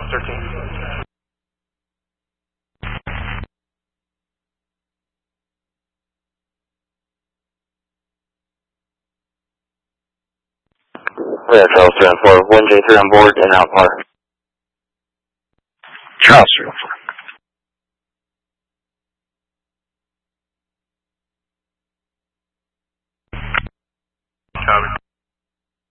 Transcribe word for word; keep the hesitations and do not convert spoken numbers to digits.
thirteen. We have Charles three one four, one J three on board and out par. Charles three one four. Copy.